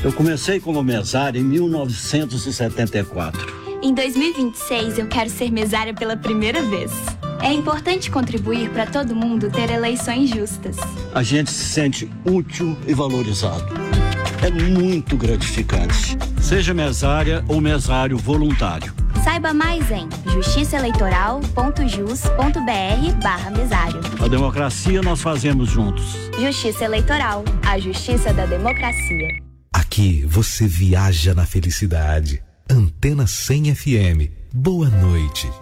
Eu comecei como mesária em 1974. Em 2026, eu quero ser mesária pela primeira vez. É importante contribuir para todo mundo ter eleições justas. A gente se sente útil e valorizado. É muito gratificante. Seja mesária ou mesário voluntário. Saiba mais em justiçaeleitoral.jus.br/mesário. A democracia nós fazemos juntos. Justiça Eleitoral, a justiça da democracia. Aqui você viaja na felicidade. Antena 100 FM. Boa noite.